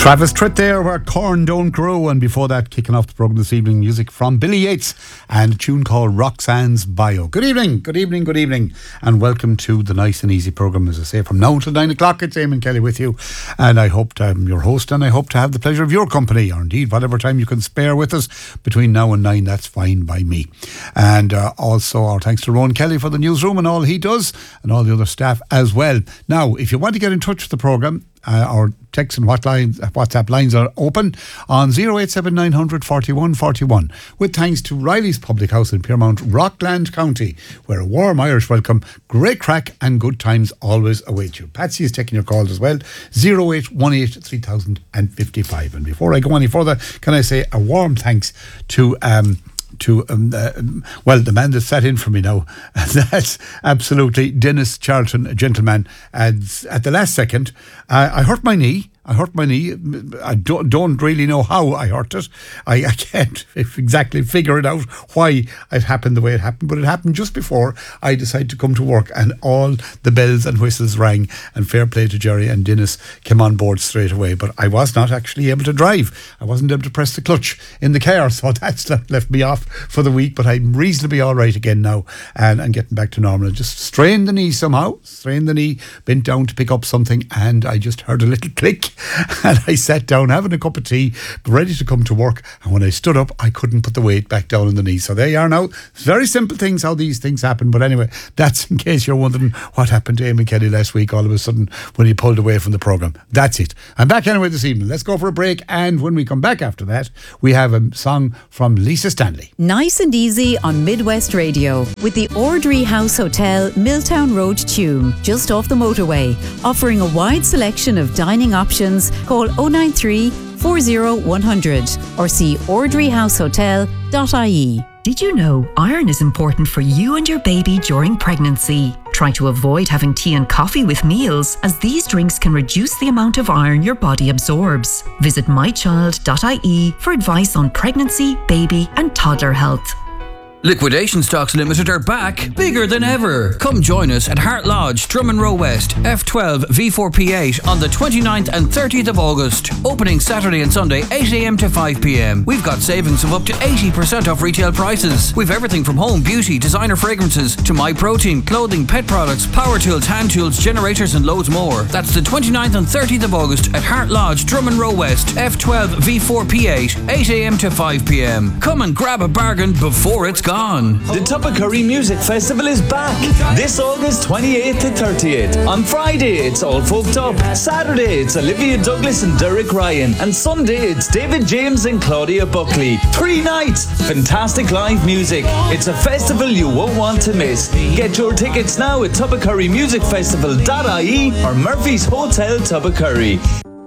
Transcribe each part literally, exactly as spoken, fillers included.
Travis Tritt there, where corn don't grow, and before that, kicking off the programme this evening, music from Billy Yates and a tune called Roxanne's Bio. Good evening, good evening, good evening, and welcome to the Nice and Easy programme. As I say, from now till nine o'clock, it's Eamon Kelly with you, and I hope to, I'm your host, and I hope to have the pleasure of your company, or indeed whatever time you can spare with us between now and nine. That's fine by me. And uh, also our thanks to Rowan Kelly for the newsroom and all he does, and all the other staff as well. Now, if you want to get in touch with the programme, Uh, our text and what lines, WhatsApp lines are open on zero eight seven nine hundred forty-one forty-one, with thanks to Riley's Public House in Piermount, Rockland County, where a warm Irish welcome, great crack and good times always await you. Patsy is taking your calls as well, zero eight one eight three thousand fifty-five. And before I go any further, can I say a warm thanks to um, to um, uh, well, the man that sat in for me now, that's absolutely Dennis Charlton, a gentleman. And at the last second, uh, I hurt my knee. I hurt my knee. I don't, don't really know how I hurt it. I, I can't exactly figure it out why it happened the way it happened, but it happened just before I decided to come to work, and all the bells and whistles rang, and fair play to Jerry and Dennis came on board straight away. But I was not actually able to drive. I wasn't able to press the clutch in the car, so that's left me off for the week, but I'm reasonably all right again now, and I'm getting back to normal. I just strained the knee somehow, strained the knee, bent down to pick up something, and I just heard a little click. And I sat down having a cup of tea, ready to come to work, and when I stood up I couldn't put the weight back down in the knee. So there you are now. It's very simple things how these things happen, but anyway, that's in case you're wondering what happened to Eamon Kelly last week all of a sudden when he pulled away from the programme. That's it. I'm back anyway this evening. Let's go for a break, and when we come back after that, we have a song from Lisa Stanley. Nice and Easy on Midwest Radio with the Ordry House Hotel, Milltown Road, Tuam, just off the motorway, offering a wide selection of dining options. Call oh nine three, four oh one hundred or see ordry house hotel dot I E. Did you know iron is important for you and your baby during pregnancy? Try to avoid having tea and coffee with meals, as these drinks can reduce the amount of iron your body absorbs. Visit my child dot I E for advice on pregnancy, baby and toddler health. Liquidation Stocks Limited are back, bigger than ever. Come join us at Hart Lodge, Drummond Row West, F twelve V four P eight on the twenty-ninth and thirtieth of August. Opening Saturday and Sunday, eight a.m. to five p.m. We've got savings of up to eighty percent off retail prices. We've everything from home, beauty, designer fragrances, to My Protein, clothing, pet products, power tools, hand tools, generators and loads more. That's the twenty-ninth and thirtieth of August at Hart Lodge, Drummond Row West, F twelve V four P eight, eight a.m. to five p.m. Come and grab a bargain before it's gone. The Tubbercurry Music Festival is back this August twenty-eighth to thirtieth. On Friday it's All Folked Up, Saturday it's Olivia Douglas and Derek Ryan, and Sunday it's David James and Claudia Buckley. Three nights, fantastic live music. It's a festival you won't want to miss. Get your tickets now at tubbercurry music festival dot I E or Murphy's Hotel Tubbercurry.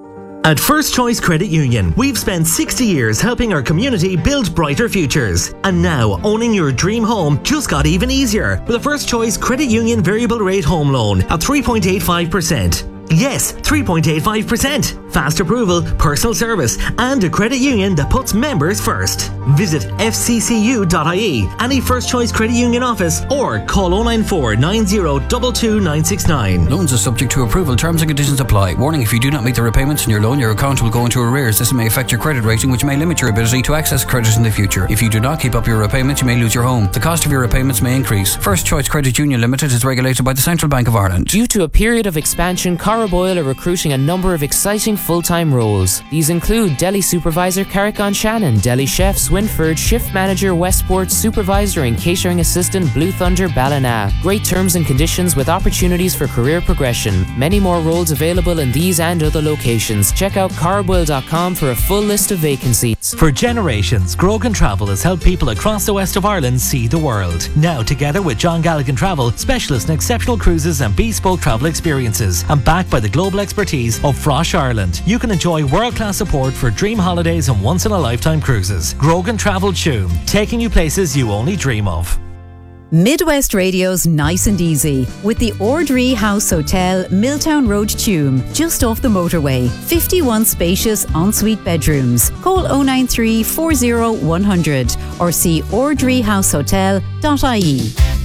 At First Choice Credit Union, we've spent sixty years helping our community build brighter futures. And now, owning your dream home just got even easier with a First Choice Credit Union variable rate home loan at three point eight five percent. Yes, three point eight five percent. Fast approval, personal service, and a credit union that puts members first. Visit F C C U dot I E, any First Choice Credit Union office, or call oh nine four, nine oh two two nine six nine. Loans are subject to approval. Terms and conditions apply. Warning: if you do not meet the repayments in your loan, your account will go into arrears. This may affect your credit rating, which may limit your ability to access credit in the future. If you do not keep up your repayments, you may lose your home. The cost of your repayments may increase. First Choice Credit Union Limited is regulated by the Central Bank of Ireland. Due to a period of expansion, Carraboyle are recruiting a number of exciting full-time roles. These include Deli Supervisor Carrick-on Shannon, Deli Chef Swinford, Shift Manager Westport, Supervisor and Catering Assistant Blue Thunder Ballina. Great terms and conditions with opportunities for career progression. Many more roles available in these and other locations. Check out carraboyle dot com for a full list of vacancies. For generations, Grogan Travel has helped people across the west of Ireland see the world. Now, together with John Galligan Travel, specialists in exceptional cruises and bespoke travel experiences, and backed by the global expertise of Frosh Ireland, you can enjoy world-class support for dream holidays and once-in-a-lifetime cruises. Grogan Travel Tuam, taking you places you only dream of. Midwest Radio's Nice and Easy with the Ordry House Hotel, Milltown Road, Tuam, just off the motorway. fifty-one spacious ensuite bedrooms. Call oh nine three, four oh one hundred or see ordry house hotel dot I E.